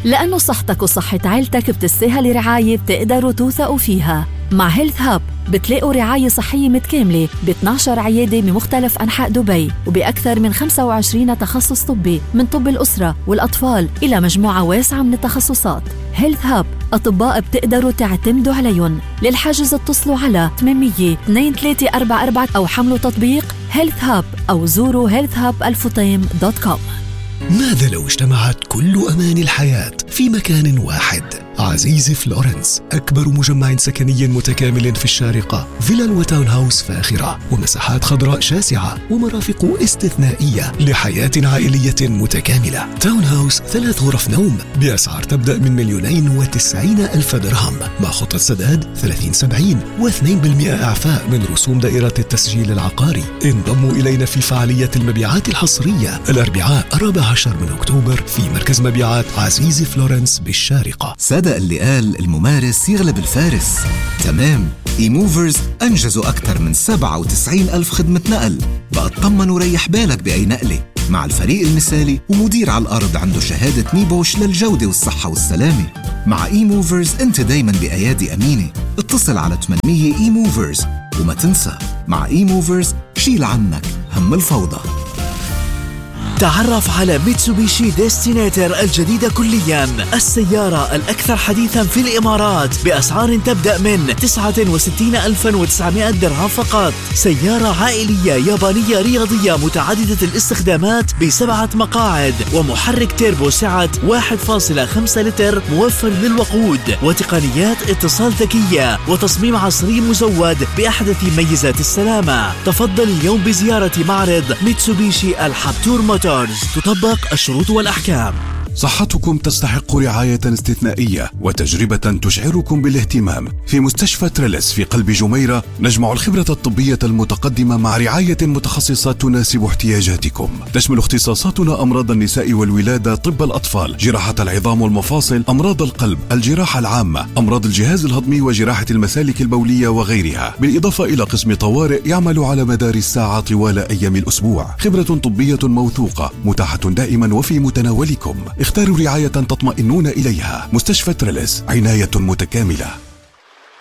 لأنه صحتك وصحة عيلتك بتستاهل رعاية بتقدروا توثقوا فيها. مع هيلث هاب بتلاقوا رعاية صحية متكاملة ب 12 عيادة بمختلف أنحاء دبي وبأكثر من 25 تخصص طبي، من طب الأسرة والأطفال إلى مجموعة واسعة من التخصصات. هيلث هاب أطباء بتقدروا تعتمدوا عليهم. للحجز اتصلوا على 800-2344 أو حملوا تطبيق هيلث هاب أو زوروا healthhubalfuttaim.com. ماذا لو اجتمعت كل أمان الحياة في مكان واحد؟ عزيزي فلورنس، أكبر مجمع سكني متكامل في الشارقة، فيلل وتاون هاوس فاخرة ومساحات خضراء شاسعة ومرافق استثنائية لحياة عائلية متكاملة. تاون هاوس 3 غرف نوم بأسعار تبدأ من 2,090,000 درهم مع خطة سداد 30-70 و2% إعفاء من رسوم دائرة التسجيل العقاري. انضموا إلينا في فعالية المبيعات الحصرية الأربعاء 14 من أكتوبر في مركز مبيعات عزيزي فلورنس بالشارقة. صدق اللي قال الممارس يغلب الفارس. تمام، ايموفرز أنجزوا أكثر من 97,000 خدمة نقل. بقى اطمن وريح بالك بأي نقلة مع الفريق المثالي ومدير على الأرض عنده شهادة نيبوش للجودة والصحة والسلامة. مع ايموفرز انت دايما بأيادي أمينة. اتصل على 800 ايموفرز وما تنسى، مع ايموفرز شيل عنك هم الفوضى. تعرف على ميتسوبيشي ديستينيتر الجديدة كلياً، السيارة الأكثر حديثاً في الإمارات بأسعار تبدأ من 69,900 درهم فقط. سيارة عائلية يابانية رياضية متعددة الاستخدامات ب7 مقاعد ومحرك تيربو سعة 1.5 لتر موفر للوقود وتقنيات اتصال ذكية وتصميم عصري مزود بأحدث ميزات السلامة. تفضل اليوم بزيارة معرض ميتسوبيشي الحبتور موتور. تطبق الشروط والأحكام. صحتكم تستحق رعاية استثنائية وتجربة تشعركم بالاهتمام. في مستشفى تريلس في قلب جميرة نجمع الخبرة الطبية المتقدمة مع رعاية متخصصة تناسب احتياجاتكم. تشمل اختصاصاتنا أمراض النساء والولادة، طب الأطفال، جراحة العظام والمفاصل، أمراض القلب، الجراحة العامة، أمراض الجهاز الهضمي وجراحة المسالك البولية وغيرها، بالإضافة إلى قسم طوارئ يعمل على مدار الساعة طوال أيام الأسبوع. خبرة طبية موثوقة متاحة دائما وفي متناولكم. اختاروا رعاية تطمئنون إليها. مستشفى تريلس، عناية متكاملة.